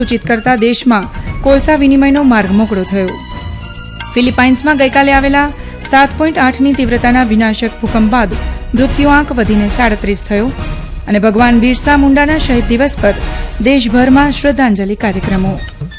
સૂચિત કરતા દેશમાં કોલસા વિનિમયનો માર્ગ મોકળો થયો. ફિલિપાઇન્સમાં ગઈકાલે આવેલા 7.8ની તીવ્રતાના વિનાશક ભૂકંપ બાદ મૃત્યુઆંક વધીને 37 થયો અને ભગવાન બિરસા મુંડાના શહીદ દિવસ પર દેશભરમાં શ્રદ્ધાંજલિ કાર્યક્રમો.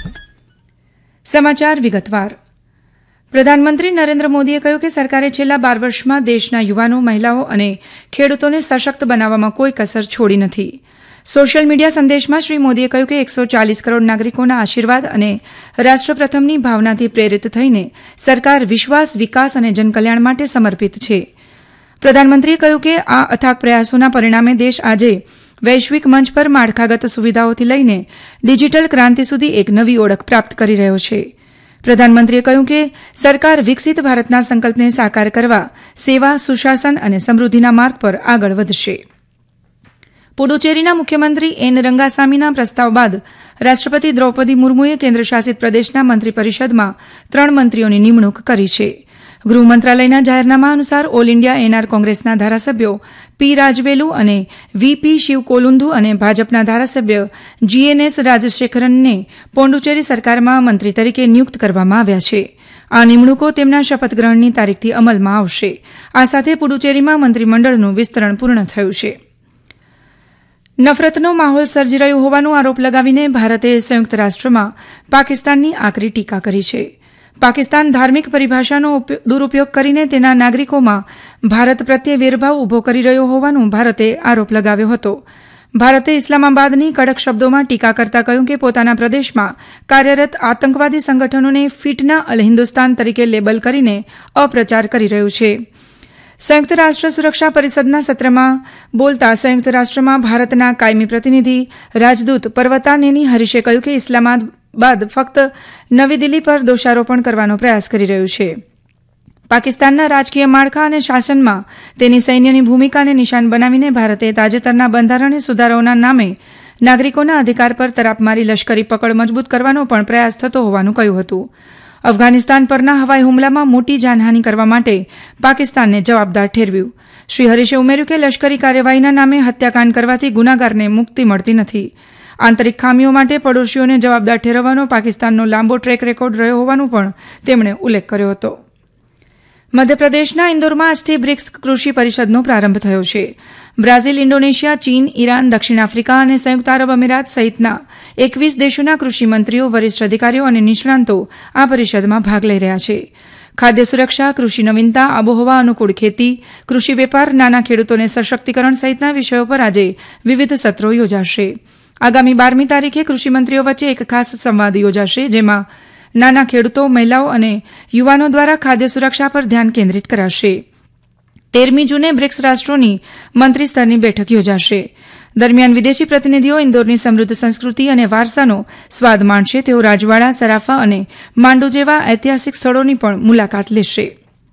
સમાચાર વિગતવાર. પ્રધાનમંત્રી નરેન્દ્ર મોદીએ કહ્યું કે સરકારે છેલ્લા 12 વર્ષમાં દેશના યુવાનો, મહિલાઓ અને ખેડૂતોને સશક્ત બનાવવામાં કોઈ કસર છોડી નથી. સોશિયલ મીડિયા સંદેશમાં શ્રી મોદીએ કહ્યું કે 140 કરોડ નાગરિકોના આશીર્વાદ અને રાષ્ટ્રપ્રથમની ભાવનાથી પ્રેરિત થઈને સરકાર વિશ્વાસ, વિકાસ અને જનકલ્યાણ માટે સમર્પિત છે. પ્રધાનમંત્રીએ કહ્યું કે આ અથાગ પ્રયાસોના પરિણામે દેશ આજે વૈશ્વિક મંચ પર માળખાગત સુવિધાઓથી લઈને ડિજિટલ ક્રાંતિ સુધી એક નવી ઓળખ પ્રાપ્ત કરી રહ્યો છે. પ્રધાનમંત્રીએ કહ્યું કે સરકાર વિકસિત ભારતના સંકલ્પને સાકાર કરવા સેવા, સુશાસન અને સમૃદ્ધિના માર્ગ પર આગળ વધશે. પુડુચેરીના મુખ્યમંત્રી એન રંગાસામીના પ્રસ્તાવ બાદ રાષ્ટ્રપતિ દ્રૌપદી મુર્મુએ કેન્દ્રશાસિત પ્રદેશના મંત્રી પરિષદમાં 3 મંત્રીઓની નિમણૂક કરી છે. ગૃહ મંત્રાલયના જાહેરનામા અનુસાર ઓલ ઇન્ડિયા એનઆર કોંગ્રેસના ધારાસભ્યો પી રાજવેલુ અને વીપી શિવકોલુન્ધુ અને ભાજપના ધારાસભ્ય જીએનએસ રાજશેખરનને પોંડુચેરી સરકારમાં મંત્રી તરીકે નિયુક્ત કરવામાં આવ્યા છે. આ નિમણૂકો તેમના શપથગ્રહણની તારીખથી અમલમાં આવશે. આ સાથે પુડુચેરીમાં મંત્રીમંડળનું વિસ્તરણ પૂર્ણ થયું છે. નફરતનો માહોલ સર્જી રહ્યો હોવાનો આરોપ લગાવીને ભારતે સંયુક્ત રાષ્ટ્રમાં પાકિસ્તાનની આકરી ટીકા કરી છે. પાકિસ્તાન ધાર્મિક પરિભાષાનો દુરુપયોગ કરીને તેના નાગરિકોમાં ભારત પ્રત્યે વેરભાવ ઊભો કરી રહ્યો હોવાનો ભારતે આરોપ લગાવ્યો હતો. ભારતે ઇસ્લામાબાદની કડક શબ્દોમાં ટીકા કરતા કહ્યું કે પોતાના પ્રદેશમાં કાર્યરત આતંકવાદી સંગઠનોને ફિટના અલ હિન્દુસ્તાન તરીકે લેબલ કરીને અપ્રચાર કરી રહ્યું છે. સંયુક્ત રાષ્ટ્ર સુરક્ષા પરિષદના સત્રમાં બોલતા સંયુક્ત રાષ્ટ્રમાં ભારતના કાયમી પ્રતિનિધિ રાજદૂત પર્વતાનેની હરીશે કહ્યું કે ઇસ્લામાબાદ ફક્ત નવી દિલ્હી પર દોષારોપણ કરવાનો પ્રયાસ કરી રહ્યું છે. પાકિસ્તાનના રાજકીય માળખા અને શાસનમાં તેની સૈન્યની ભૂમિકાને નિશાન બનાવીને ભારતે તાજેતરના બંધારણીય સુધારાઓના નામે નાગરિકોના અધિકાર પર તરાપ મારી લશ્કરી પકડ મજબૂત કરવાનો પણ પ્રયાસ થતો હોવાનું કહ્યું હતું. અફઘાનિસ્તાન પરના હવાઈ હુમલામાં મોટી જાનહાનિ કરવા માટે પાકિસ્તાનને જવાબદાર ઠેરવ્યું. શ્રી હરીશે ઉમેર્યું કે લશ્કરી કાર્યવાહીના નામે હત્યાકાંડ કરવાથી ગુનાગારને મુક્તિ મળતી નથી. આંતરિક ખામીઓ માટે પડોશીઓને જવાબદાર ઠેરવવાનો પાકિસ્તાનનો લાંબો ટ્રેક રેકોર્ડ રહ્યો હોવાનો પણ તેમણે ઉલ્લેખ કર્યો હતો. મધ્યપ્રદેશના ઇન્દોરમાં આજથી બ્રિક્સ કૃષિ પરિષદનો પ્રારંભ થયો છે. બ્રાઝિલ, ઇન્ડોનેશિયા, ચીન, ઈરાન, દક્ષિણ આફ્રિકા અને સંયુક્ત આરબ અમીરાત સહિતના 21 દેશોના કૃષિ મંત્રીઓ, વરિષ્ઠ અધિકારીઓ અને નિષ્ણાંતો આ પરિષદમાં ભાગ લઈ રહ્યા છે. ખાદ્ય સુરક્ષા, કૃષિ નવીનતા, આબોહવા અનુકૂળ ખેતી, કૃષિ વેપાર, નાના ખેડૂતોને સશક્તિકરણ સહિતના વિષયો પર આજે વિવિધ સત્રો યોજાશે. આગામી 12મી તારીખે કૃષિમંત્રીઓ વચ્ચે એક ખાસ સંવાદ યોજાશે, જેમાં નાના ખેડૂતો, મહિલાઓ અને યુવાનો દ્વારા ખાદ્ય સુરક્ષા પર ધ્યાન કેન્દ્રિત કરાશે. 13મી જૂને બ્રિક્સ રાષ્ટ્રોની મંત્રી સ્તરની બેઠક યોજાશે. દરમિયાન વિદેશી પ્રતિનિધિઓ ઇન્દોરની સમૃદ્ધ સંસ્કૃતિ અને વારસાનો સ્વાદ માણશે. તેઓ રાજવાડા, સરાફા અને માંડુ જેવા ઐતિહાસિક સ્થળોની પણ મુલાકાત લેશે.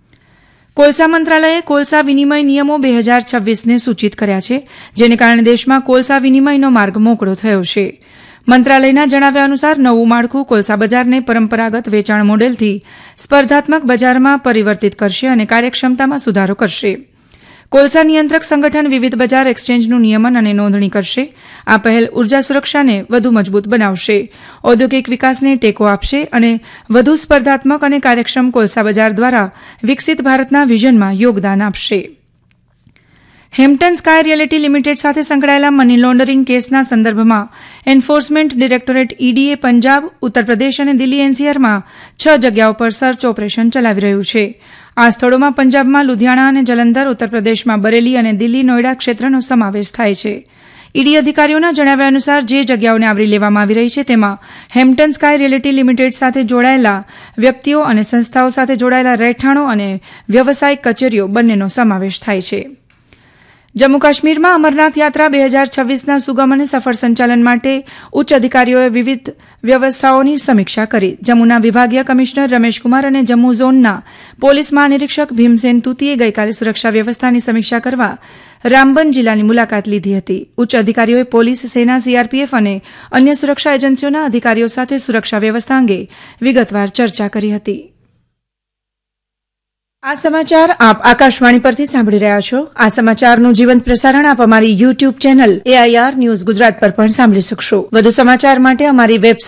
કોલસા મંત્રાલયે કોલસા વિનિમય નિયમો 2026ને સૂચિત કર્યા છે, જેને કારણે દેશમાં કોલસા વિનિમયનો માર્ગ મોકળો થયો છે. મંત્રાલયના જણાવ્યા અનુસાર નવું માળખું કોલસા બજારને પરંપરાગત વેચાણ મોડેલથી સ્પર્ધાત્મક બજારમાં પરિવર્તિત કરશે અને કાર્યક્ષમતામાં સુધારો કરશે. કોલસા નિયંત્રક સંગઠન વિવિધ બજાર એક્સચેન્જનું નિયમન અને નોંધણી કરશે. આ પહેલ ઉર્જા સુરક્ષાને વધુ મજબૂત બનાવશે, ઔદ્યોગિક વિકાસને ટેકો આપશે અને વધુ સ્પર્ધાત્મક અને કાર્યક્ષમ કોલસા બજાર દ્વારા વિકસિત ભારતના વિઝનમાં યોગદાન આપશે. હેમ્પટન સ્કાય રિયલ્ટી લિમિટેડ સાથે સંકળાયેલા મની લોન્ડરિંગ કેસના સંદર્ભમાં એન્ફોર્સમેન્ટ ડિરેક્ટોરેટ ઈડીએ પંજાબ, ઉત્તર પ્રદેશ અને દિલ્હી એનસીઆરમાં 6 જગ્યાઓ પર સર્ચ ઓપરેશન ચલાવી રહ્યું છે. આ સ્થળોમાં પંજાબમાં લુધિયાણા અને જલંધર, ઉત્તર પ્રદેશમાં બરેલી અને દિલ્હી નોઈડા ક્ષેત્રનો સમાવેશ થાય છે. ઈડી અધિકારીઓના જણાવ્યા અનુસાર જે જગ્યાઓને આવરી લેવામાં આવી રહી છે તેમાં હેમ્પટન સ્કાય રિયલ્ટી લિમિટેડ સાથે જોડાયેલા વ્યક્તિઓ અને સંસ્થાઓ સાથે જોડાયેલા રહેઠાણો અને વ્યવસાયિક કચેરીઓ બંનેનો સમાવેશ થાય છે. જમ્મુ કાશ્મીરમાં અમરનાથ યાત્રા 2026ના સુગમ અને સફળ સંચાલન માટે ઉચ્ચ અધિકારીઓએ વિવિધ વ્યવસ્થાઓની સમીક્ષા કરી. જમ્મુના વિભાગીય કમિશનર રમેશકુમાર અને જમ્મુ ઝોનના પોલીસ મહાનિરીક્ષક ભીમસેન તુતીએ ગઈકાલે સુરક્ષા વ્યવસ્થાની સમીક્ષા કરવા રામબન જિલ્લાની મુલાકાત લીધી હતી. ઉચ્ચ અધિકારીઓએ પોલીસ, સેના, સીઆરપીએફ અને અન્ય સુરક્ષા એજન્સીઓના અધિકારીઓ સાથે સુરક્ષા વ્યવસ્થા અંગે વિગતવાર ચર્ચા કરી હતી. આ સમાચાર આપ આકાશવાણી પરથી સાંભળી રહ્યા છો. આ સમાચારનું જીવંત પ્રસારણ આપ અમારી YouTube channel AIR news Gujarat પર પણ સાંભળી શકશો. વધુ સમાચાર માટે અમારી વેબસાઇટ